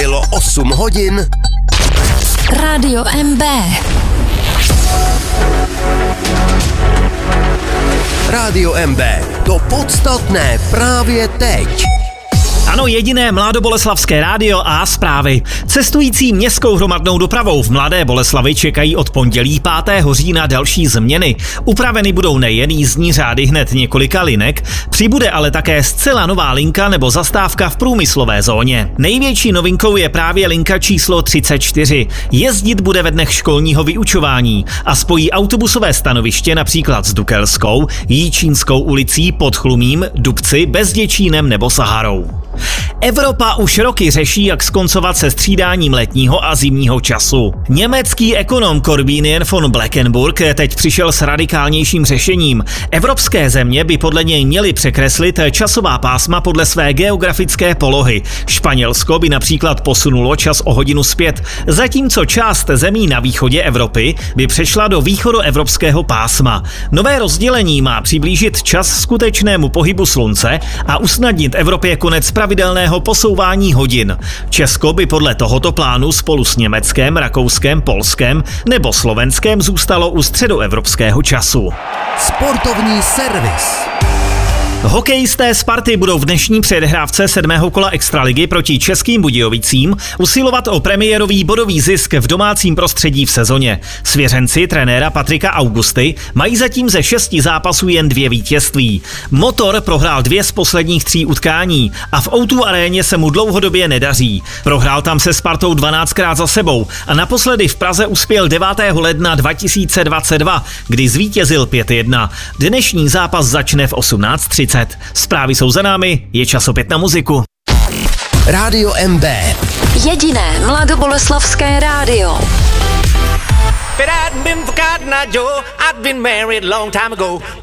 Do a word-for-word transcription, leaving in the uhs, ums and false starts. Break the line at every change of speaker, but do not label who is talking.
Bylo osm hodin.
Rádio M B.
Rádio M B. To podstatné právě teď.
Ano, jediné mladoboleslavské rádio a zprávy. Cestující městskou hromadnou dopravou v Mladé Boleslavi čekají od pondělí pátého října další změny. Upraveny budou nejen jízdní řády hned několika linek, přibude ale také zcela nová linka nebo zastávka v průmyslové zóně. Největší novinkou je právě linka číslo třicet čtyři. Jezdit bude ve dnech školního vyučování a spojí autobusové stanoviště například s Dukelskou, Jíčínskou ulicí, Podchlumím, Dubci, Bezděčínem nebo Saharou. Evropa už roky řeší, jak skoncovat se střídáním letního a zimního času. Německý ekonom Corbinian von Bleckenburg teď přišel s radikálnějším řešením. Evropské země by podle něj měly překreslit časová pásma podle své geografické polohy. Španělsko by například posunulo čas o hodinu zpět, zatímco část zemí na východě Evropy by přešla do východoevropského pásma. Nové rozdělení má přiblížit čas skutečnému pohybu slunce a usnadnit Evropě konec pravidelného posouvání hodin. Česko by podle tohoto plánu spolu s Německem, Rakouskem, Polskem nebo Slovenskem zůstalo u středoevropského času.
Sportovní servis.
Hokejisté Sparty budou v dnešní předhrávce sedmého kola extraligy proti Českým Budějovicím usilovat o premiérový bodový zisk v domácím prostředí v sezóně. Svěřenci trenéra Patrika Augusty mají zatím ze šesti zápasů jen dvě vítězství. Motor prohrál dvě z posledních tří utkání a v ó dva aréně se mu dlouhodobě nedaří. Prohrál tam se Spartou dvanáctkrát za sebou a naposledy v Praze uspěl devátého ledna dva tisíce dvacet dva, kdy zvítězil pět jedna. Dnešní zápas začne v osmnáct třicet. Zprávy jsou za námi, je čas opět na muziku.
Rádio M B.
Jediné mladoboleslavské rádio.
But I'd been forgotten, I Joe. I'd been married long time ago.